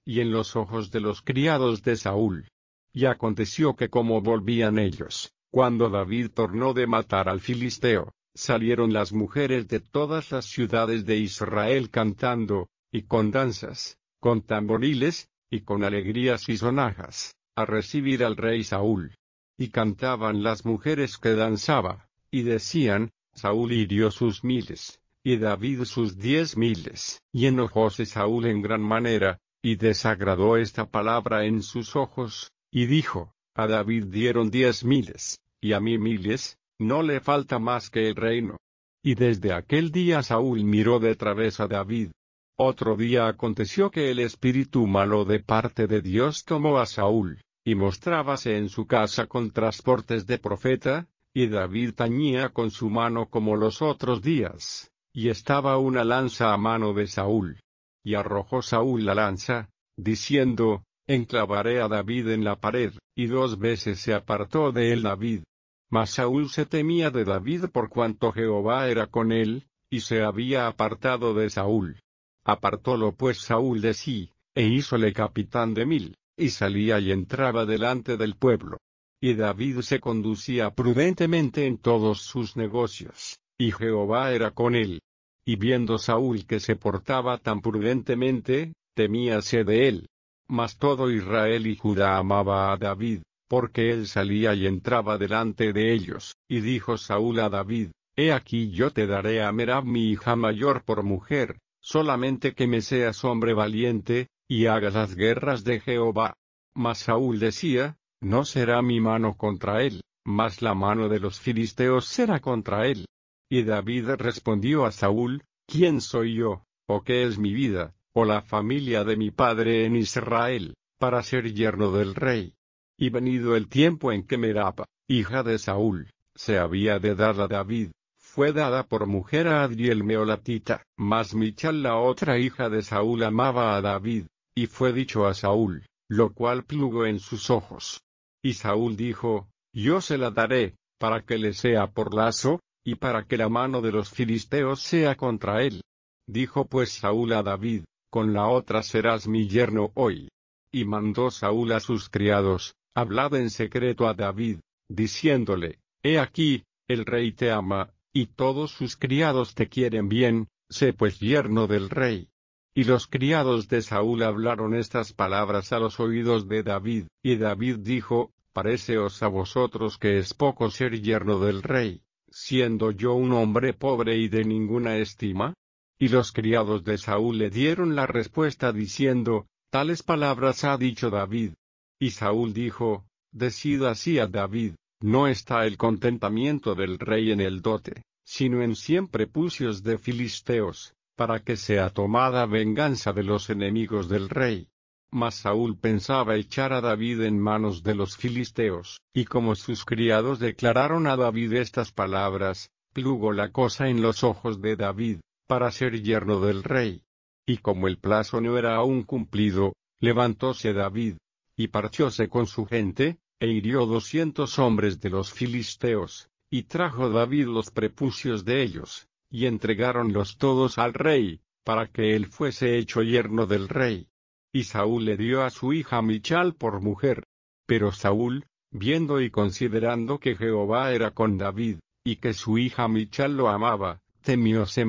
y en los ojos de los criados de Saúl. Y aconteció que como volvían ellos, cuando David tornó de matar al filisteo, salieron las mujeres de todas las ciudades de Israel cantando, y con danzas, con tamboriles, y con alegrías y sonajas, a recibir al rey Saúl. Y cantaban las mujeres que danzaba, y decían, Saúl hirió sus 1000, y David sus 10,000. Y enojóse Saúl en gran manera, y desagradó esta palabra en sus ojos, y dijo, a David dieron 10,000, y a mí 1000, no le falta más que el reino. Y desde aquel día Saúl miró de través a David. Otro día aconteció que el espíritu malo de parte de Dios tomó a Saúl, y mostrábase en su casa con transportes de profeta, y David tañía con su mano como los otros días, y estaba una lanza a mano de Saúl. Y arrojó Saúl la lanza, diciendo, enclavaré a David en la pared, y 2 veces se apartó de él David. Mas Saúl se temía de David por cuanto Jehová era con él, y se había apartado de Saúl. Apartólo pues Saúl de sí, e hízole capitán de 1000, y salía y entraba delante del pueblo. Y David se conducía prudentemente en todos sus negocios, y Jehová era con él. Y viendo Saúl que se portaba tan prudentemente, temíase de él. Mas todo Israel y Judá amaba a David, porque él salía y entraba delante de ellos. Y dijo Saúl a David, he aquí yo te daré a Merab mi hija mayor por mujer, solamente que me seas hombre valiente, y hagas las guerras de Jehová. Mas Saúl decía, no será mi mano contra él, mas la mano de los filisteos será contra él. Y David respondió a Saúl, ¿quién soy yo, o qué es mi vida, o la familia de mi padre en Israel, para ser yerno del rey? Y venido el tiempo en que Merab, hija de Saúl, se había de dar a David, fue dada por mujer a Adriel Meolatita. Mas Michal la otra hija de Saúl amaba a David, y fue dicho a Saúl, lo cual plugo en sus ojos. Y Saúl dijo, yo se la daré, para que le sea por lazo, y para que la mano de los filisteos sea contra él. Dijo pues Saúl a David, con la otra serás mi yerno hoy. Y mandó Saúl a sus criados, hablad en secreto a David, diciéndole, he aquí, el rey te ama, y todos sus criados te quieren bien, sé pues yerno del rey. Y los criados de Saúl hablaron estas palabras a los oídos de David, y David dijo, ¿paréceos a vosotros que es poco ser yerno del rey, siendo yo un hombre pobre y de ninguna estima? Y los criados de Saúl le dieron la respuesta diciendo, tales palabras ha dicho David. Y Saúl dijo, decid así a David, no está el contentamiento del rey en el dote, sino en 100 prepucios de filisteos, para que sea tomada venganza de los enemigos del rey. Mas Saúl pensaba echar a David en manos de los filisteos, y como sus criados declararon a David estas palabras, plugo la cosa en los ojos de David, para ser yerno del rey. Y como el plazo no era aún cumplido, levantóse David, y partióse con su gente, e hirió 200 hombres de los filisteos, y trajo David los prepucios de ellos, y entregáronlos todos al rey, para que él fuese hecho yerno del rey. Y Saúl le dio a su hija Michal por mujer. Pero Saúl, viendo y considerando que Jehová era con David, y que su hija Michal lo amaba, temióse